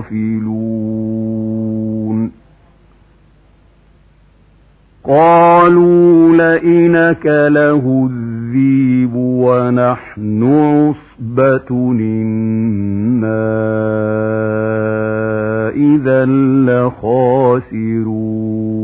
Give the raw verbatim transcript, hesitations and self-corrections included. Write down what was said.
غافلون قالوا لئن أكله الذئب ونحن عصبة إنا إذا لخاسرون